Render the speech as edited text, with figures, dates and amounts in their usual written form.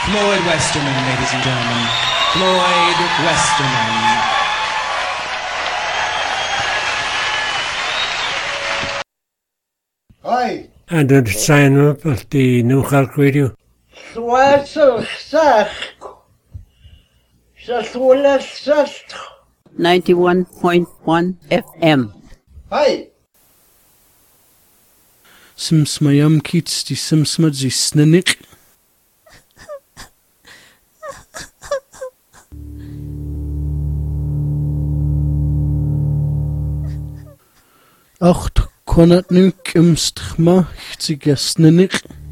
Floyd Westerman, ladies and gentlemen. Floyd Westerman. Hi. And the sign up of the New York Radio. Swasel Sach. 91.1 FM. Hi. Simsmayam kits die simsmad zi snenik. Acht konat nuk imstchma zi gesnenik.